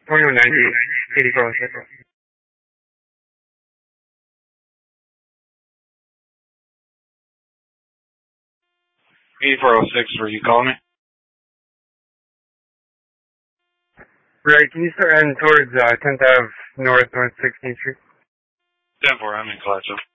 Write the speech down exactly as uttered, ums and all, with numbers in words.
twenty-one ninety, eighty-four oh six. eighty-four oh six, were you calling me? Right, can you start heading towards uh, tenth Avenue North, North sixteenth Street? ten four, I'm in Collective.